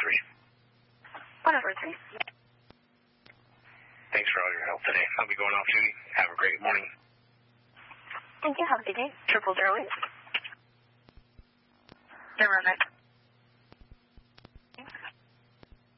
103. Thanks for all your help today. I'll be going off duty. Have a great morning. Thank you. Have a good day. 0008. Never mind.